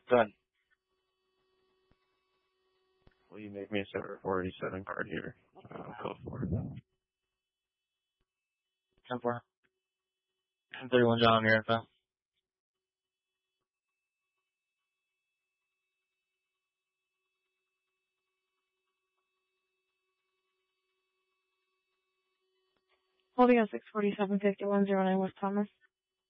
Done. Will you make me a 747 card here? Code 4. 10-4. 10-31, John, on your info. Holding on 647-5109 West Thomas.